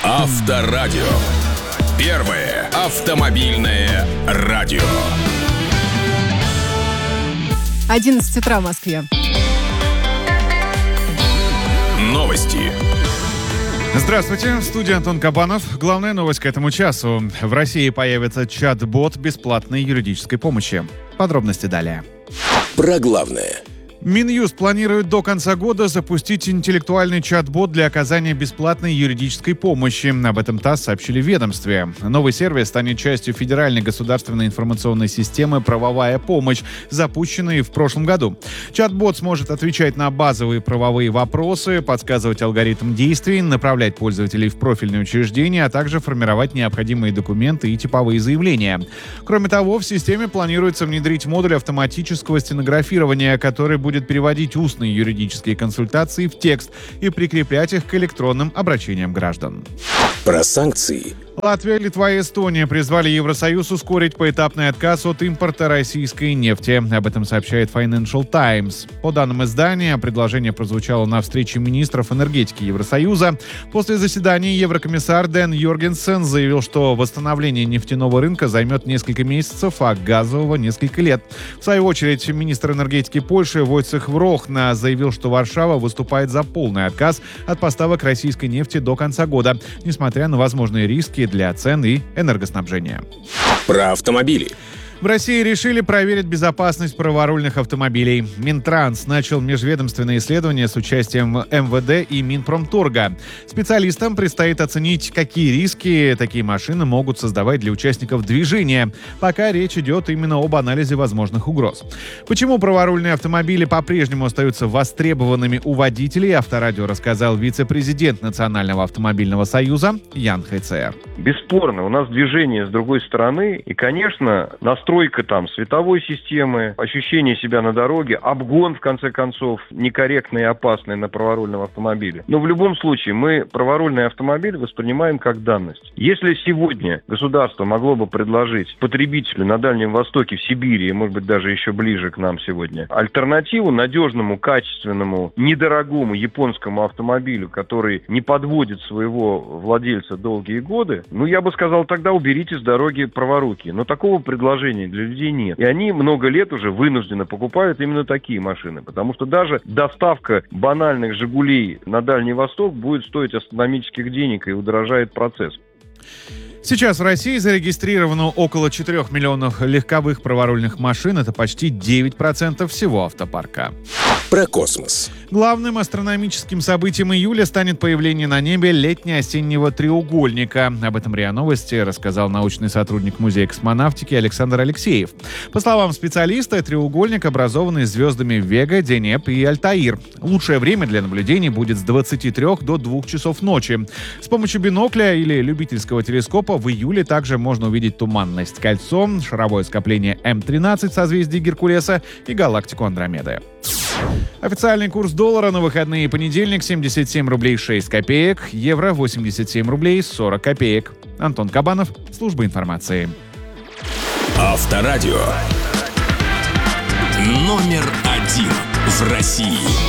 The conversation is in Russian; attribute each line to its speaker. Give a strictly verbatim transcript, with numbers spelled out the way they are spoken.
Speaker 1: Авторадио. Первое автомобильное радио.
Speaker 2: одиннадцать утра в Москве.
Speaker 1: Новости.
Speaker 3: Здравствуйте, в студии Антон Кабанов. Главная новость к этому часу. В России появится чат-бот бесплатной юридической помощи. Подробности далее.
Speaker 1: Про главное.
Speaker 3: Минюст планирует до конца года запустить интеллектуальный чат-бот для оказания бесплатной юридической помощи. Об этом ТАСС сообщили в ведомстве. Новый сервис станет частью федеральной государственной информационной системы «Правовая помощь», запущенной в прошлом году. Чат-бот сможет отвечать на базовые правовые вопросы, подсказывать алгоритм действий, направлять пользователей в профильные учреждения, а также формировать необходимые документы и типовые заявления. Кроме того, в системе планируется внедрить модуль автоматического стенографирования, который будет переводить устные юридические консультации в текст и прикреплять их к электронным обращениям граждан.
Speaker 1: Про санкции.
Speaker 3: Латвия, Литва и Эстония призвали Евросоюз ускорить поэтапный отказ от импорта российской нефти. Об этом сообщает Financial Times. По данным издания, предложение прозвучало на встрече министров энергетики Евросоюза. После заседания еврокомиссар Дэн Йоргенсен заявил, что восстановление нефтяного рынка займет несколько месяцев, а газового — несколько лет. В свою очередь, министр энергетики Польши Войцех Врохна заявил, что Варшава выступает за полный отказ от поставок российской нефти до конца года, несмотря на возможные риски для цен и энергоснабжения.
Speaker 1: Про автомобили.
Speaker 3: В России решили проверить безопасность праворульных автомобилей. Минтранс начал межведомственное исследование с участием эм вэ дэ и Минпромторга. Специалистам предстоит оценить, какие риски такие машины могут создавать для участников движения. Пока речь идет именно об анализе возможных угроз. Почему праворульные автомобили по-прежнему остаются востребованными у водителей, Авторадио рассказал вице-президент Национального автомобильного союза Ян Хайцер.
Speaker 4: Бесспорно, у нас движение с другой стороны, и, конечно, настройка там световой системы, ощущение себя на дороге, обгон, в конце концов, некорректный и опасный на праворульном автомобиле. Но в любом случае мы праворульный автомобиль воспринимаем как данность. Если сегодня государство могло бы предложить потребителю на Дальнем Востоке, в Сибири, и, может быть, даже еще ближе к нам сегодня, альтернативу надежному, качественному, недорогому японскому автомобилю, который не подводит своего владельца долгие годы, ну, я бы сказал, тогда уберите с дороги праворуки. Но такого предложения для людей нет. И они много лет уже вынуждены покупают именно такие машины. Потому что даже доставка банальных «Жигулей» на Дальний Восток будет стоить астрономических денег и удорожает процесс.
Speaker 3: Сейчас в России зарегистрировано около четырех миллионов легковых праворульных машин. Это почти девять процентов всего автопарка.
Speaker 1: Про космос.
Speaker 3: Главным астрономическим событием июля станет появление на небе летне-осеннего треугольника. Об этом РИА Новости рассказал научный сотрудник Музея космонавтики Александр Алексеев. По словам специалиста, треугольник образованный звездами Вега, Денеп и Альтаир. Лучшее время для наблюдений будет с двадцати трёх до двух часов ночи. С помощью бинокля или любительского телескопа в июле также можно увидеть туманность Кольцо, шаровое скопление эм тринадцать созвездия Геркулеса и галактику Андромеды. Официальный курс доллара на выходные: понедельник семьдесят семь рублей шесть копеек, евро восемьдесят семь рублей сорок копеек. Антон Кабанов, служба информации.
Speaker 1: Авторадио. Номер один в России.